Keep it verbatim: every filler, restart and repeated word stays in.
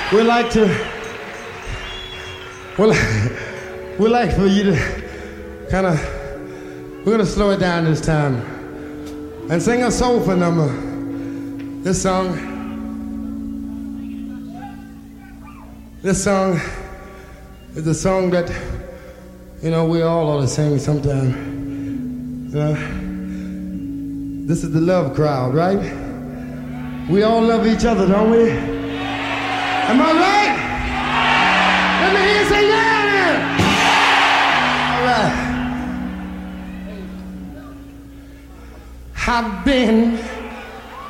we'd like to, we'd, we'd like for you to kind of, we're going to slow it down this time and sing a soulful number. This song, this song is a song that, you know, we all ought to sing sometime. Uh, this is the love crowd, right? We all love each other, don't we? Am I right? Let me hear you say yeah then. All right. I've been